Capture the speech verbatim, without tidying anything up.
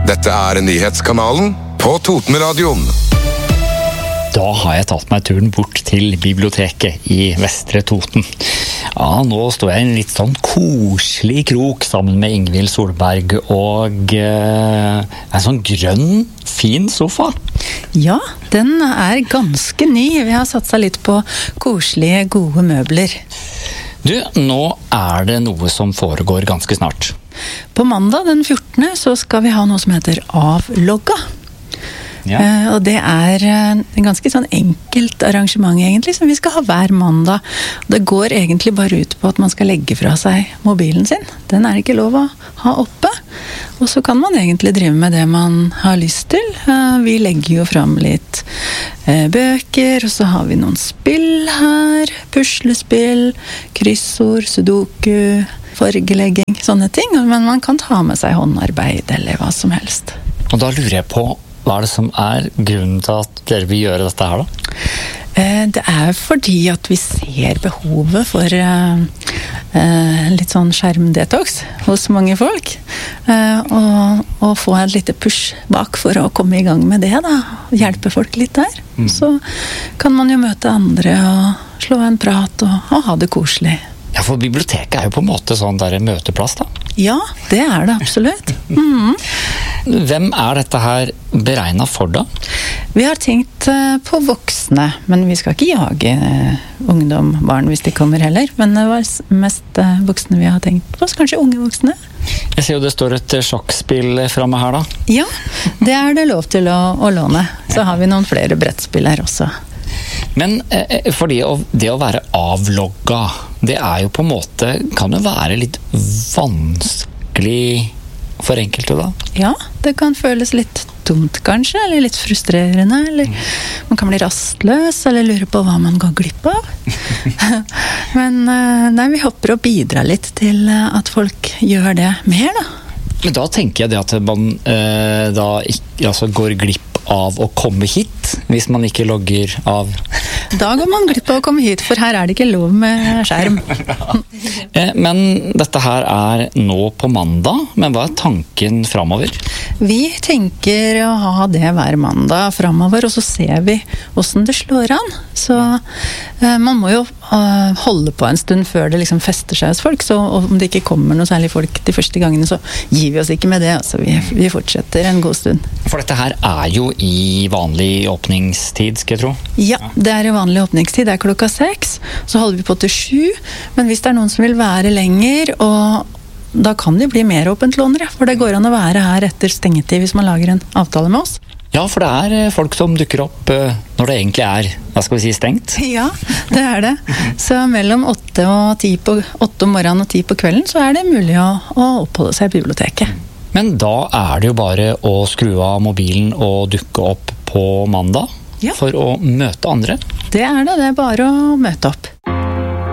Dette er nyhetskanalen på Totenradioen. Da har jeg tatt meg turen bort til biblioteket i Vestre Toten. Ja, nå står jeg i en litt sånn koselig krok sammen med Ingvild Solberg og eh, en sånn grønn, fin sofa. Ja, den er ganske ny. Vi har satset litt på koselige, gode møbler. Du, nå er det noe som foregår ganske snart. På mandag den fjortende så skal vi ha noe som heter Avlogga. Ja. Uh, og det er uh, en ganske sånn enkelt arrangement egentlig, som vi skal ha hver mandag. Det går egentlig bare ut på at man skal legge fra seg mobilen sin. Den er ikke lov å ha oppe. Og så kan man egentlig drive med det man har lyst til. Uh, vi legger jo fram litt uh, bøker, og så har vi noen spill her. Puslespill, kryssord, sudoku, fargelegging, sånne ting. Men man kan ta med seg håndarbeid eller hva som helst. Og da lurer jeg på, hva er det som er grunnen til at dere vil gjøre dette her da? Det er fordi at vi ser behovet for uh, uh, litt sånn skjermdetox hos mange folk. Uh, og, og få et lite push bak for å komme i gang med det da. Hjelpe folk litt der. Mm. Så kan man jo møte andre og slå en prat og, og ha det koselig. Ja, for biblioteket er jo på en måte sånn der møteplass da. Ja, det er det absolutt. Mm. Hvem er dette her beregnet for da? Vi har tenkt på voksne, men vi skal ikke jage ungdom, barn hvis de kommer heller. Men det var mest voksne vi har tenkt på, så kanskje unge voksne. Jeg ser jo det står et sjakkspill fremme her da. Ja, det er det lov til å, å låne. Så har vi noen flere brettspill her også. Men eh, fordi det å være avlogga, det er jo på en måte, kan jo være litt vanskelig for enkelte da? Ja, det kan føles litt dumt kanskje, eller litt frustrerende, eller man kan bli rastløs, eller lure på hva man går glipp av. Men nei, vi håper å bidra litt til at folk gjør det mer da. Men da tenker jeg det at man eh, da ikke, altså, går glipp av å komme hit, hvis man ikke logger av. Da går man glipp av å komme hit, for her er det ikke lov med skjerm. Men dette her er nå på mandag, men hva er tanken fremover? Vi tenker å ha det hver mandag fremover, og så ser vi hvordan det slår an. Så eh, man må jo uh, holde på en stund før det liksom fester seg hos folk, så om det ikke kommer noe særlig folk de første gangene, så gir vi oss ikke med det. Altså, vi, vi fortsetter en god stund. For dette her er jo i vanlig åpningstid, skal jeg tro? Ja, det er i vanlig åpningstid. Det er klokka seks. Så holder vi på til sju. Men hvis det er noen som vil være lenger, og da kan det bli mer åpentlånere, for det går an å være her etter stengetid hvis man lager en avtale med oss. Ja, for det er folk som dukker opp når det egentlig er, hva skal vi si, stengt? Ja, det er det. Så mellom åtte og ti på, åtte om morgenen og ti på kvelden, så er det mulig å, å oppholde seg i biblioteket. Men da er det jo bare å skru av mobilen og dukke opp på mandag, ja, for å møte andre. Det er det, det er bare å møte opp.